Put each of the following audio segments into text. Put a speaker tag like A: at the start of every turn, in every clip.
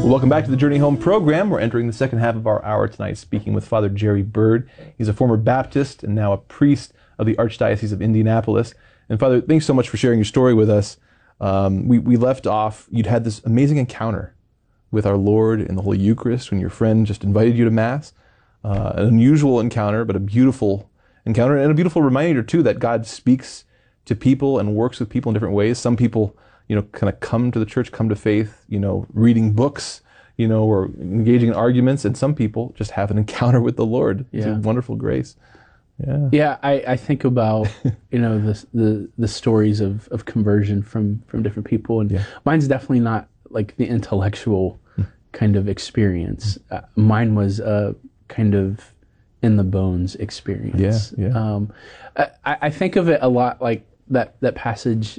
A: Well, welcome back to the Journey Home program. We're entering the second half of our hour tonight, speaking with Father Jerry Bird. He's a former Baptist and now a priest of the Archdiocese of Indianapolis. And Father, thanks so much for sharing your story with us. We left off, you'd had this amazing encounter with our Lord in the Holy Eucharist when your friend just invited you to Mass. An unusual encounter, but a beautiful encounter, and a beautiful reminder too that God speaks to people and works with people in different ways. Some people, kind of come to the church, come to faith, reading books, or engaging in arguments, and some people just have an encounter with the Lord. It's a wonderful grace.
B: Yeah, I think about the stories of conversion from different people, and mine's definitely not like the intellectual kind of experience. Mine was a kind of in the bones experience. I think of it a lot like that passage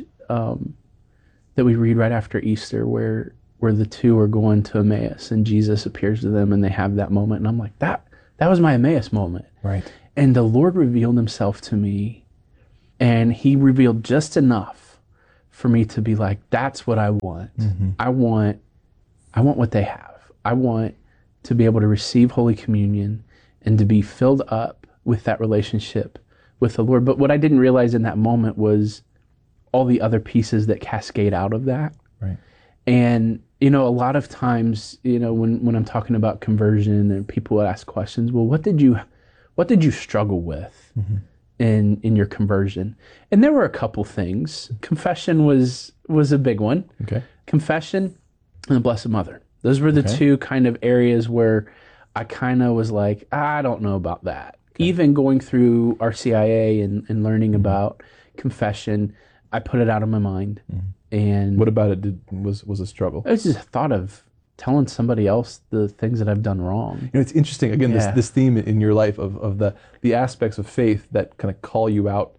B: that we read right after Easter, where the two are going to Emmaus, and Jesus appears to them, and they have that moment, and I'm like, that was my Emmaus moment.
A: Right.
B: And the Lord revealed himself to me, and he revealed just enough for me to be like, that's what I want. Mm-hmm. I want what they have. I want to be able to receive Holy Communion and to be filled up with that relationship with the Lord. But what I didn't realize in that moment was all the other pieces that cascade out of that.
A: Right.
B: And, a lot of times, when I'm talking about conversion and people would ask questions, well, what did you struggle with in your conversion? And there were a couple things. Confession was a big one.
A: Okay.
B: Confession and the Blessed Mother. Those were the two kind of areas where I kind of was like, I don't know about that. Okay. Even going through RCIA and learning about confession, I put it out of my mind. Mm-hmm. And
A: what about it was a struggle?
B: It was just a thought of telling somebody else the things that I've done wrong.
A: It's interesting, again, this theme in your life of the aspects of faith that kind of call you out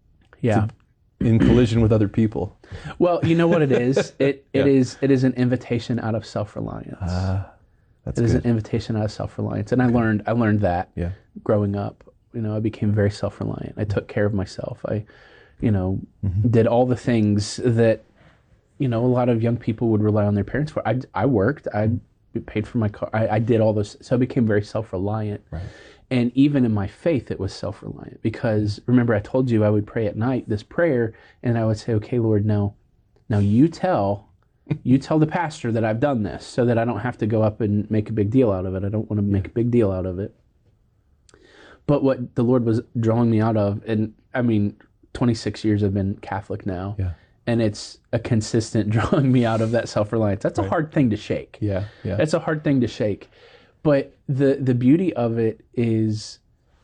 A: in collision with other people.
B: Well, you know what it is? It is an invitation out of self-reliance.
A: That's
B: it is an invitation out of self-reliance. And I learned that growing up. I became very self-reliant. I took care of myself. I did all the things that a lot of young people would rely on their parents for. I worked. I paid for my car. I did all this. So I became very self-reliant.
A: Right.
B: And even in my faith, it was self-reliant. Because remember, I told you I would pray at night this prayer, and I would say, okay, Lord, now you tell the pastor that I've done this, so that I don't have to go up and make a big deal out of it. I don't want to make a big deal out of it. But what the Lord was drawing me out of, and 26 years I've been Catholic now.
A: Yeah.
B: And it's a consistent drawing me out of that self-reliance. That's a hard thing to shake.
A: Yeah.
B: It's a hard thing to shake. But the beauty of it is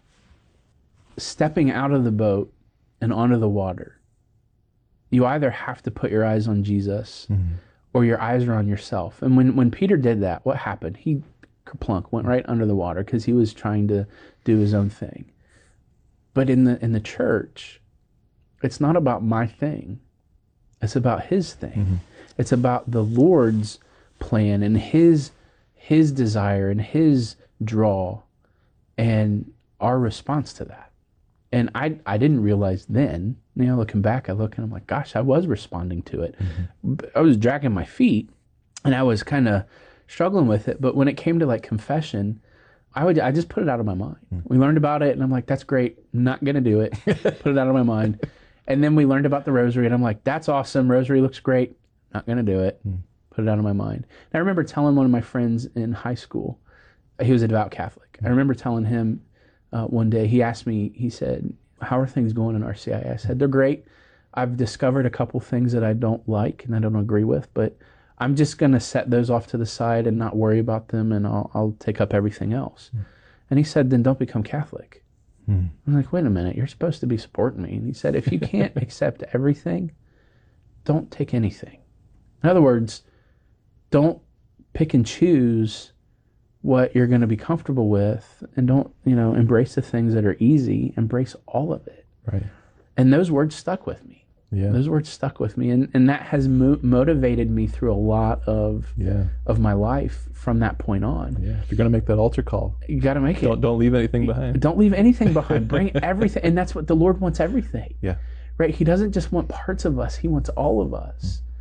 B: stepping out of the boat and onto the water. You either have to put your eyes on Jesus or your eyes are on yourself. And when Peter did that, what happened? He kerplunk went right under the water because he was trying to do his own thing. But in the church, it's not about my thing. It's about his thing. Mm-hmm. It's about the Lord's plan and his desire and his draw and our response to that. And I didn't realize then, looking back, I look and I'm like, gosh, I was responding to it. Mm-hmm. I was dragging my feet and I was kind of struggling with it. But when it came to like confession, I just put it out of my mind. Mm-hmm. We learned about it and I'm like, that's great. Not going to do it. Put it out of my mind. And then we learned about the rosary, and I'm like, that's awesome. Rosary looks great. Not going to do it. Put it out of my mind. And I remember telling one of my friends in high school, he was a devout Catholic. I remember telling him one day, he asked me, he said, how are things going in RCI? I said, they're great. I've discovered a couple things that I don't like and I don't agree with, but I'm just going to set those off to the side and not worry about them, and I'll take up everything else. And he said, then don't become Catholic. I'm like, wait a minute, you're supposed to be supporting me. And he said, if you can't accept everything, don't take anything. In other words, don't pick and choose what you're going to be comfortable with, and don't, embrace the things that are easy. Embrace all of it.
A: Right.
B: And those words stuck with me.
A: Yeah.
B: Those words stuck with me, and that has motivated me through a lot of my life from that point on.
A: Yeah. If you're going to make that altar call,
B: you got to make it.
A: Don't leave anything behind.
B: Don't leave anything behind. Bring everything, and that's what the Lord wants. Everything.
A: Yeah.
B: Right. He doesn't just want parts of us. He wants all of us.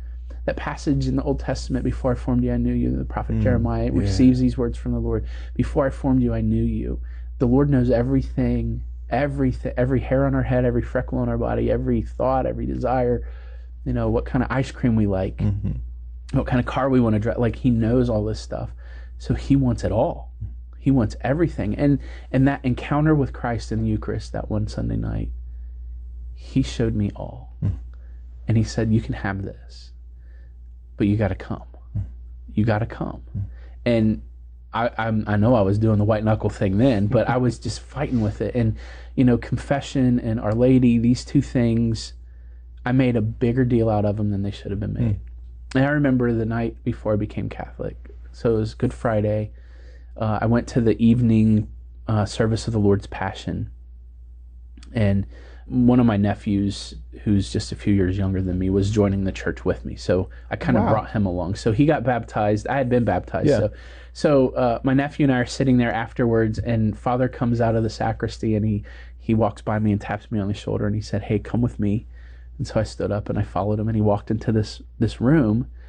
B: that passage in the Old Testament, before I formed you, I knew you. The prophet Jeremiah receives these words from the Lord. Before I formed you, I knew you. The Lord knows everything, every hair on our head, every freckle on our body, every thought, every desire, what kind of ice cream we like, what kind of car we want to drive. Like, he knows all this stuff. So he wants it all. He wants everything. And that encounter with Christ in the Eucharist that one Sunday night, he showed me all. And he said, you can have this, but you got to come. You got to come. And I know I was doing the white knuckle thing then, but I was just fighting with it. And, confession and Our Lady, these two things, I made a bigger deal out of them than they should have been made. And I remember the night before I became Catholic. So it was Good Friday. I went to the evening service of the Lord's Passion. And one of my nephews, who's just a few years younger than me, was joining the church with me. So I kind of brought him along. So he got baptized. I had been baptized.
A: Yeah.
B: So my nephew and I are sitting there afterwards, and Father comes out of the sacristy, and he walks by me and taps me on the shoulder, and he said, hey, come with me. And so I stood up and I followed him, and he walked into this room,